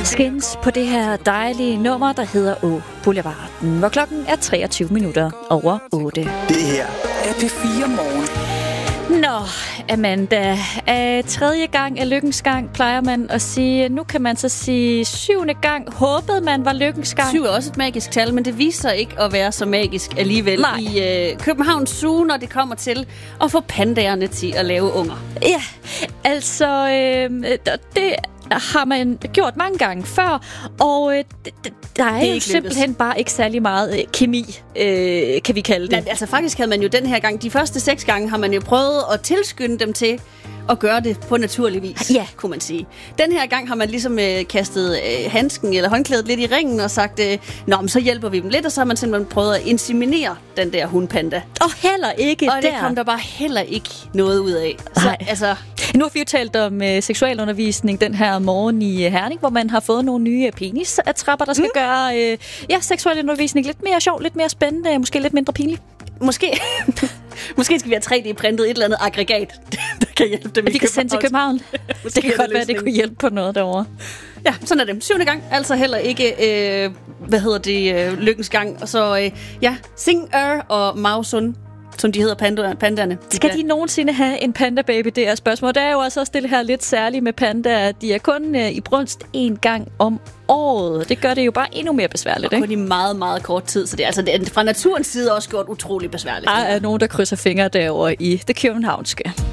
Skins på det her dejlige nummer, der hedder Å Boulevarden, hvor klokken er 23 minutter over 8. Det her er P4 Morgen. Nå, Amanda, tredje gang er lykkens gang, plejer man at sige. Nu kan man så sige 7. gang. Håbede man var lykkens gang. 7 er også et magisk tal, men det viser sig ikke at være så magisk alligevel i Københavns Zoo, når det kommer til at få pandaerne til at lave unger. Ja, altså det har man gjort mange gange før, og der er jo simpelthen bare ikke særlig meget kemi, kan vi kalde det. Nej, altså faktisk havde man jo den her gang, de første 6 gange har man jo prøvet at tilskynde dem til at gøre det på naturlig vis, kunne man sige. Den her gang har man ligesom kastet handsken eller håndklædet lidt i ringen og sagt, nå, men så hjælper vi dem lidt, og så har man simpelthen prøvet at inseminere den der hundpanda. Og heller ikke og det kom der bare heller ikke noget ud af. Så, altså, nu har vi jo talt om seksualundervisning den her morgen i Herning, hvor man har fået nogle nye penisattrapper, der skal gøre seksualundervisning lidt mere sjov, lidt mere spændende, måske lidt mindre pinlig. Måske skal vi have 3D-printet et eller andet aggregat, der kan hjælpe dem. De kan sende til København. Det kan godt være, det kunne hjælpe på noget derovre. Ja, sådan er det. 7. gang, altså heller ikke, lykkens gang. Og så, Sing-er og Mausun, som de hedder pandaerne. Skal de nogensinde have en panda-baby? Det er spørgsmålet. Der er jo også det her lidt særligt med pandaer. De er kun i brunst 1 gang om året. Det gør det jo bare endnu mere besværligt. Og kun i meget, meget kort tid. Så det er fra naturens side også gjort utrolig besværligt. Der er nogen, der krydser fingre derovre i det københavnske.